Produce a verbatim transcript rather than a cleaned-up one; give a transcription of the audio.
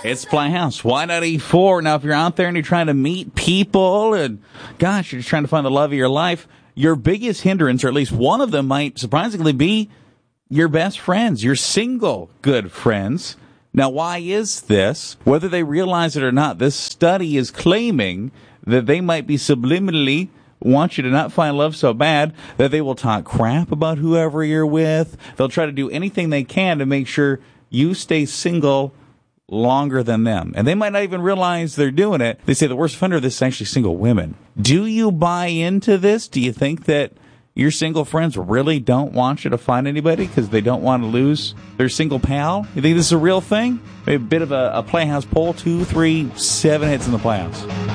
It's Playhouse Y ninety-four. Now, if you're out there and you're trying to meet people and, gosh, you're just trying to find the love of your life, your biggest hindrance, or at least one of them, might surprisingly be your best friends, your single good friends. Now, why is this? Whether they realize it or not, this study is claiming that they might be subliminally want you to not find love so bad that they will talk crap about whoever you're with. They'll try to do anything they can to make sure you stay single longer than them. And they might not even realize they're doing it. They say the worst offender of this is actually single women. Do you buy into this? Do you think that your single friends really don't want you to find anybody because they don't want to lose their single pal? You think this is a real thing? Maybe a bit of a, a Playhouse poll. Two, three, seven hits in the Playhouse.